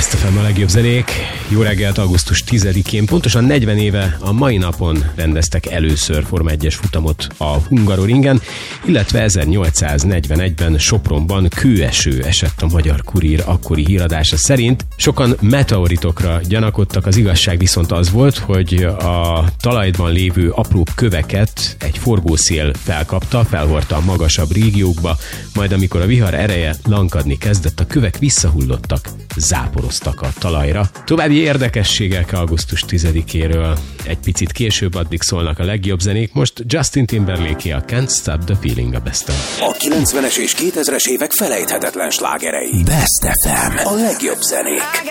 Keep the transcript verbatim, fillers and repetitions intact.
Best ef em, a legjobb zenék. Jó reggelt, augusztus tizedikén, pontosan negyven éve a mai napon rendeztek először Forma egyes futamot a Hungaroringen, illetve ezernyolcszáznegyvenegyben Sopronban kőeső esett a Magyar Kurír akkori híradása szerint. Sokan meteoritokra gyanakodtak, az igazság viszont az volt, hogy a talajban lévő apró köveket egy forgószél felkapta, felhordta a magasabb régiókba, majd amikor a vihar ereje lankadni kezdett, a kövek visszahullottak, záporoztak a talajra. További érdekességek augusztus tizedikéről egy picit később, addig szólnak a legjobb zenék. Most Justin Timberlake-é a Can't Stop the Feeling a Best-en. A kilencvenes és kétezres évek felejthetetlen slágerei. Best ef em, a legjobb zenék.